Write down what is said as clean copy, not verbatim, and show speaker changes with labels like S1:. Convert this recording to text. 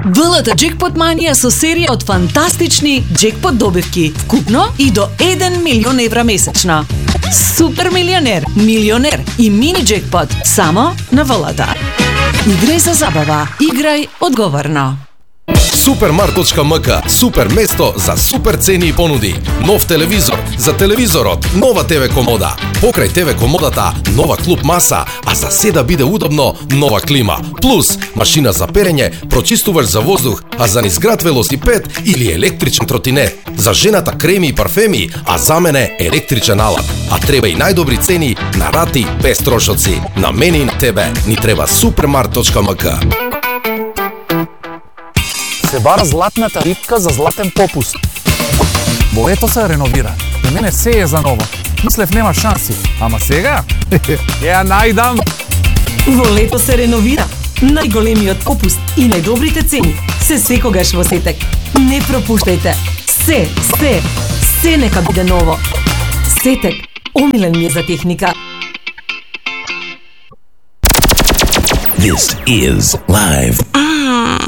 S1: ВЛТ Джекпот Манија со серија од фантастични джекпот добивки, вкупно и до 1 милион евра месечно. Супер милионер, милионер и мини джекпот само на ВЛТ. Играј за забава, играј одговорно.
S2: Supermart.mk, супер место за супер цени и понуди. Нов телевизор, за телевизорот, нова ТВ комода. Покрај ТВ комодата, нова клуп маса, а за се да биде удобно, нова клима. Плюс, машина за перење, прочистувач за воздух, а за низград велосипед или електричен тротинет. За жената креми и парфеми, а за мене електричен алат. А треба и најдобри цени на рати без трошоци. На мене и на тебе ни треба Supermart.mk.
S3: Се бара златната рибка за златен попуст. Во лето се реновира. И мене се е за ново. Мислев нема шанси. Ама сега? Ја најдам.
S1: Во лето се реновира. Најголемиот попуст и најдобрите цени се секогаш во Сетек. Не пропуштајте. Се нека биде ново. Сетек, омилен ми е за техника.
S4: This is Live